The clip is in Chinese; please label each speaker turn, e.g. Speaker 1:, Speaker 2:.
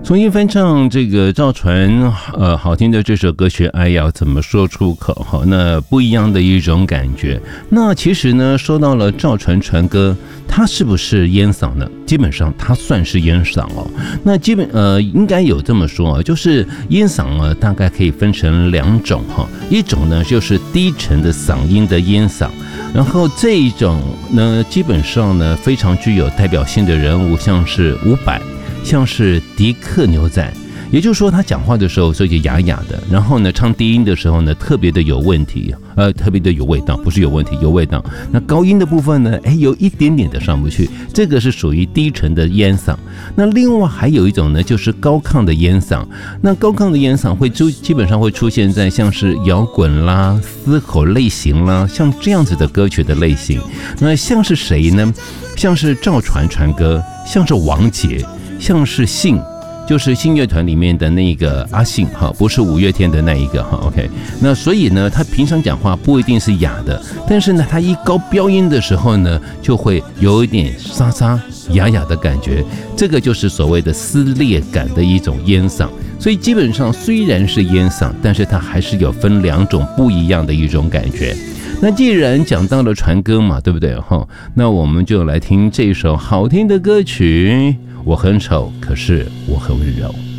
Speaker 1: 重新翻唱这个赵传好听的这首歌曲，哎呀，怎么说出口哈？那不一样的一种感觉。那其实呢，说到了赵传传歌，他是不是烟嗓呢？基本上他算是烟嗓哦。那应该有这么说啊，就是烟嗓啊，大概可以分成两种哈。一种呢就是低沉的嗓音的烟嗓，然后这一种呢，基本上呢非常具有代表性的人物，像是伍佰。像是迪克牛仔，也就是说他讲话的时候是哑哑的，然后呢唱低音的时候呢特别的有问题，特别的有味道，不是有问题有味道。那高音的部分呢，有一点点的上不去，这个是属于低沉的烟嗓。那另外还有一种呢，就是高亢的烟嗓。那高亢的烟嗓基本上会出现在像是摇滚啦、嘶吼类型啦，像这样子的歌曲的类型。那像是谁呢？像是赵传传歌，像是王杰。像是信，就是信乐团里面的那个阿信哈，不是五月天的那一个哈 ，OK。那所以呢，他平常讲话不一定是哑的，但是呢，他一高飙音的时候呢，就会有一点沙沙哑哑的感觉，这个就是所谓的撕裂感的一种烟嗓。所以基本上虽然是烟嗓，但是它还是有分两种不一样的一种感觉。那既然讲到了传歌嘛，对不对哈？那我们就来听这首好听的歌曲。我很丑，可是我很温柔。